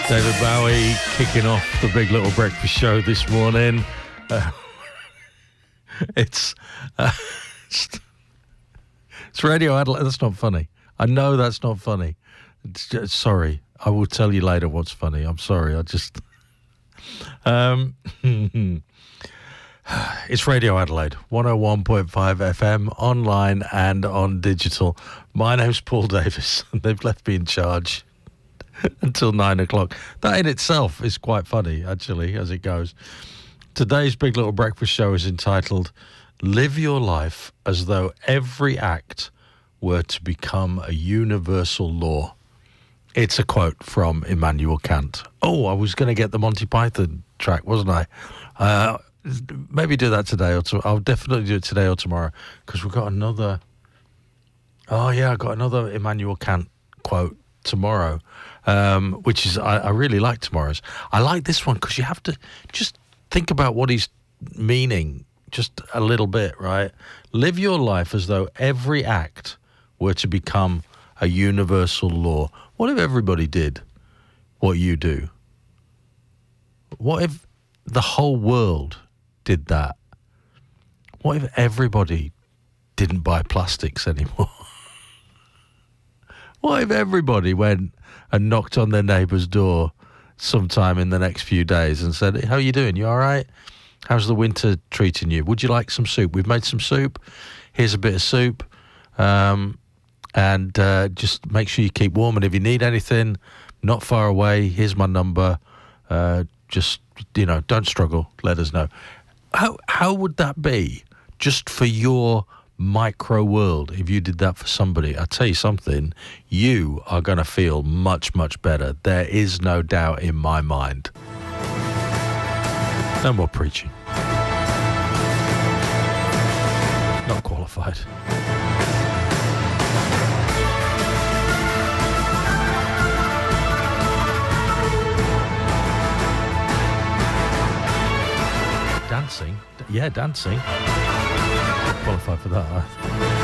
David Bowie kicking off the Big Little Breakfast Show this morning. It's Radio Adelaide. That's not funny. I know that's not funny. Sorry. I will tell you later what's funny. I'm sorry. It's Radio Adelaide, 101.5 FM, online and on digital. My name's Paul Davis, and they've left me in charge until 9 o'clock. That in itself is quite funny, actually, as it goes. Today's Big Little Breakfast Show is entitled Live Your Life as Though Every Act Were to Become a Universal Law. It's a quote from Immanuel Kant. Oh, I was going to get the Monty Python track, wasn't I? Maybe do that today or tomorrow. I'll definitely do it today or tomorrow, because we've got another... Oh, yeah, I got another Immanuel Kant quote tomorrow, which is... I really like tomorrow's. I like this one because you have to just think about what he's meaning just a little bit, right? Live your life as though every act were to become a universal law. What if everybody did what you do? What if the whole world did that? What if everybody didn't buy plastics anymore? What if everybody went and knocked on their neighbour's door sometime in the next few days and said, how are you doing? You all right? How's the winter treating you? Would you like some soup? We've made some soup. Here's a bit of soup. And just make sure you keep warm. And if you need anything, not far away, here's my number. Just, don't struggle. Let us know. How would that be just for your micro world if you did that for somebody? I'll tell you something, you are going to feel much, much better. There is no doubt in my mind. No more preaching. Not qualified. Dancing? Yeah, dancing. Qualified for that, huh?